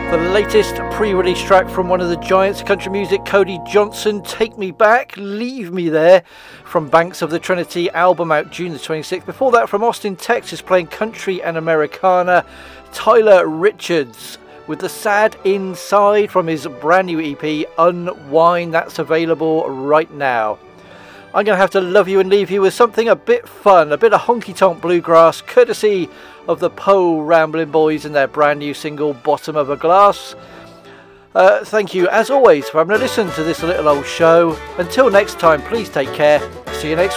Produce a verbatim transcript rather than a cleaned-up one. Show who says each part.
Speaker 1: The latest pre-release track from one of the giants of country music, Cody Johnson, Take Me Back, Leave Me There, from Banks of the Trinity, album out June the twenty-sixth. Before that, from Austin, Texas, playing country and Americana, Tyler Richards with The Sad Inside from his brand new E P, Unwind. That's available right now. I'm going to have to love you and leave you with something a bit fun, a bit of honky-tonk bluegrass, courtesy of the Poe Ramblin' Boys and their brand new single, Bottom of a Glass. Uh, thank you, as always, for having a listen to this little old show. Until next time, please take care. See you next week.